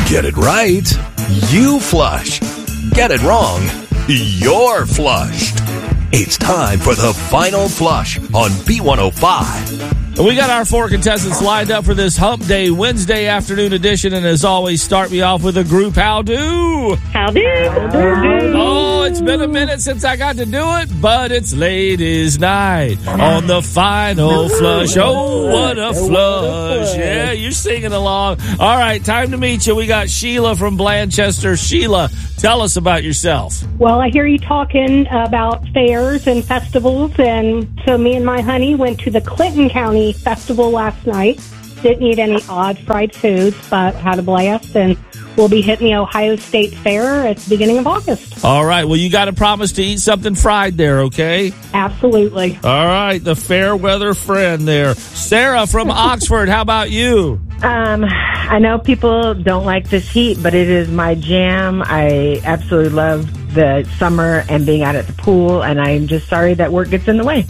Get it right, you flush. Get it wrong, you're flushed. It's time for the final flush on B105. We got our 4 contestants lined up for this Hump Day Wednesday afternoon edition, and as always, start me off with a group how-do. Howdy. Oh, it's been a minute since I got to do it, but it's ladies' night on the final flush. Oh, what a flush. Yeah, you're singing along. All right, time to meet you. We got Sheila from Blanchester. Sheila, tell us about yourself. Well, I hear you talking about fairs and festivals, and so me and my honey went to the Clinton County Festival last night. Didn't eat any odd fried foods, but had a blast, and we'll be hitting the Ohio State Fair at the beginning of August. All right, well, you got to promise to eat something fried there, okay? Absolutely. All right, the fair weather friend there. Sarah from Oxford, how about you? I know people don't like this heat, but it is my jam. I absolutely love the summer and being out at the pool, and I'm just sorry that work gets in the way.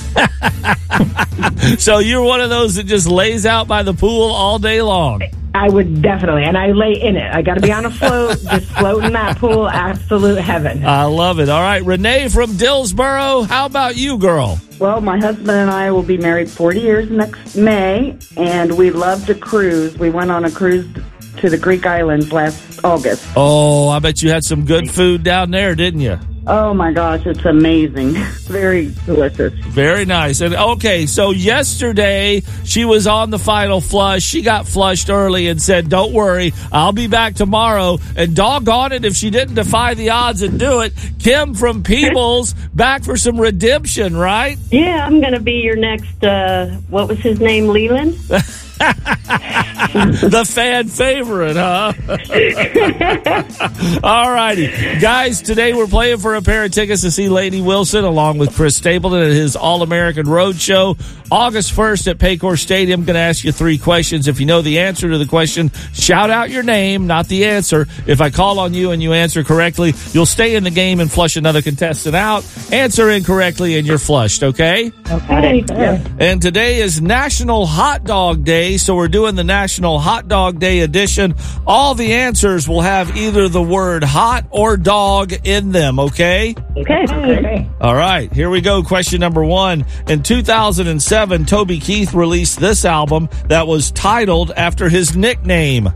So you're one of those that just lays out by the pool all day long. I would definitely, and I lay in it. I got to be on a float, just float in that pool, absolute heaven. I love it. All right, Renee from Dillsboro, how about you, girl? Well, my husband and I will be married 40 years next May, and we love to cruise. We went on a cruise to the Greek Islands last August. Oh, I bet you had some good food down there, didn't you? Oh, my gosh, it's amazing. Very delicious. Very nice. And okay, so yesterday she was on the final flush. She got flushed early and said, don't worry, I'll be back tomorrow. And doggone it if she didn't defy the odds and do it. Kim from Peebles back for some redemption, right? Yeah, I'm going to be your next, what was his name, Leland? The fan favorite, huh? All righty. Guys, today we're playing for a pair of tickets to see Lainey Wilson along with Chris Stapleton at his All-American Road Show. August 1st at Paycor Stadium. Going to ask you 3 questions. If you know the answer to the question, shout out your name, not the answer. If I call on you and you answer correctly, you'll stay in the game and flush another contestant out. Answer incorrectly and you're flushed, okay? Okay. Yes. And today is National Hot Dog Day, so we're doing the National Hot Dog Day edition. All the answers will have either the word hot or dog in them, okay? Okay. All right, here we go. Question number 1. In 2007, Toby Keith released this album that was titled after his nickname.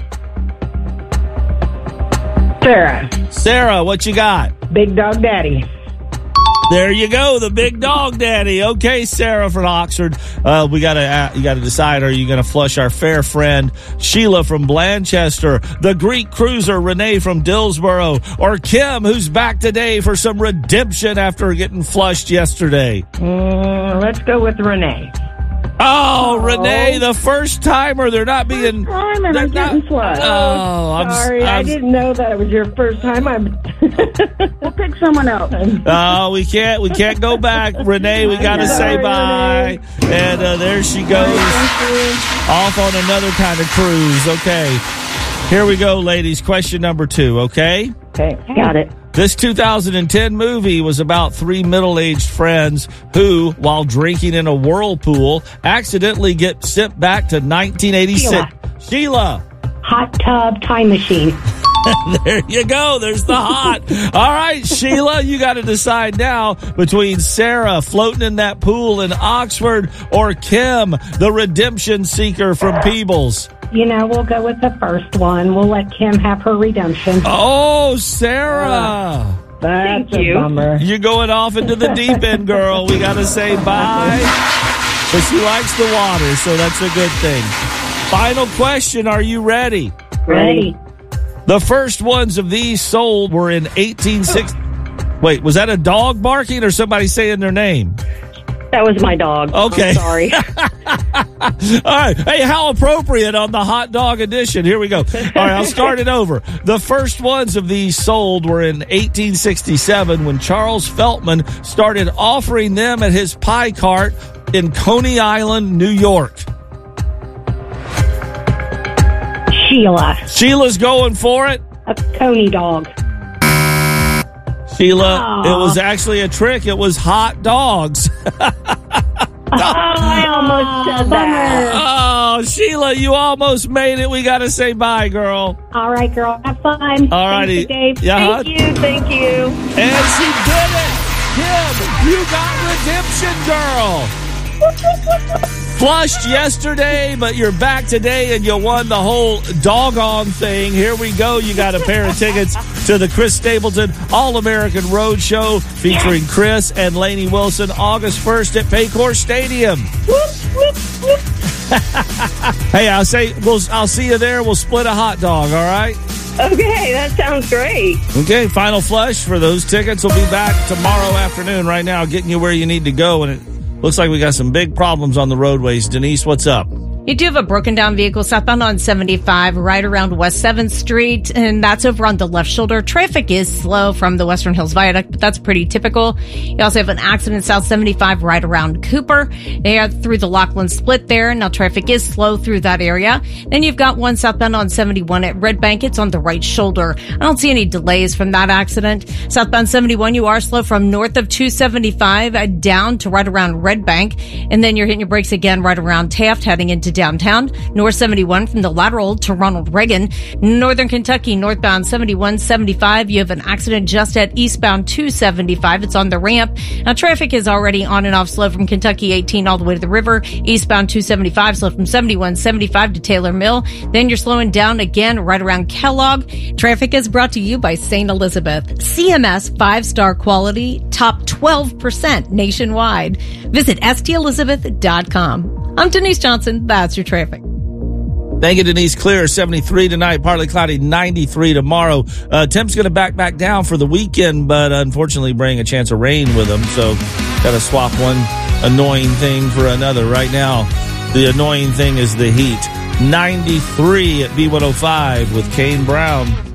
Sarah, what you got? Big Dog Daddy. There you go, the Big Dog Daddy. Okay, Sarah from Oxford. You got to decide, are you going to flush our fair friend Sheila from Blanchester, the Greek cruiser Renee from Dillsboro, or Kim, who's back today for some redemption after getting flushed yesterday? Let's go with Renee. Oh, Renee, the first timer. They're not being. I'm getting flushed. Oh, I'm Sorry, I didn't know that it was your first time. We'll pick someone else. Oh, we can't go back, Renee. We got to say bye. Renee. And there she goes, off on another kind of cruise. Okay, here we go, ladies. Question number 2. Okay. Okay, got it. This 2010 movie was about 3 middle-aged friends who, while drinking in a whirlpool, accidentally get sent back to 1986. Sheila. Hot tub time machine. There you go. There's the hot. All right, Sheila, you got to decide now between Sarah floating in that pool in Oxford or Kim, the redemption seeker from Peebles. You know, we'll go with the first one. We'll let Kim have her redemption. Oh, Sarah. That's Thank you. a bummer. You're going off into the deep end, girl. We got to say bye. But she likes the water, so that's a good thing. Final question. Are you ready? Ready. The first ones of these sold were in 1860. Wait, was that a dog barking or somebody saying their name? That was my dog. Okay. I'm sorry. All right. Hey, how appropriate on the hot dog edition. Here we go. All right, I'll start it over. The first ones of these sold were in 1867 when Charles Feltman started offering them at his pie cart in Coney Island, New York. Sheila. Sheila's going for it. A Coney dog. Sheila, It was actually a trick. It was hot dogs. I almost said that. Oh, Sheila, you almost made it. We got to say bye, girl. All right, girl. Have fun. All righty. Thanks, Dave. Yeah. Thank you. And she did it. Kim, you got redemption, girl. Flushed yesterday, but you're back today, and you won the whole doggone thing. Here we go. You got a pair of tickets to the Chris Stapleton All-American Road Show featuring Chris and Lainey Wilson August 1st at Paycor Stadium. Hey, I'll see you there. We'll split a hot dog, all right? Okay, that sounds great. Okay, final flush for those tickets. We'll be back tomorrow afternoon. Right now, getting you where you need to go, and it looks like we got some big problems on the roadways. Denise, what's up? You do have a broken down vehicle southbound on 75 right around West 7th Street, and that's over on the left shoulder. Traffic is slow from the Western Hills Viaduct, but that's pretty typical. You also have an accident south 75 right around Cooper. They are through the Lachlan Split there. Now traffic is slow through that area. Then you've got one southbound on 71 at Red Bank. It's on the right shoulder. I don't see any delays from that accident. Southbound 71, you are slow from north of 275 down to right around Red Bank. And then you're hitting your brakes again right around Taft heading into downtown. North 71 from the lateral to Ronald Reagan. Northern Kentucky, northbound 71-75. You have an accident just at eastbound 275. It's on the ramp. Now traffic is already on and off slow from Kentucky 18 all the way to the river. Eastbound 275 slow from 71-75 to Taylor Mill. Then you're slowing down again right around Kellogg. Traffic is brought to you by St. Elizabeth. CMS 5-star quality, top 12% nationwide. Visit stelizabeth.com. I'm Denise Johnson. That's your traffic. Thank you, Denise. Clear, 73 tonight, partly cloudy, 93 tomorrow. Temps going to back down for the weekend, but unfortunately bring a chance of rain with them. So got to swap one annoying thing for another. Right now, the annoying thing is the heat. 93 at B105 with Kane Brown.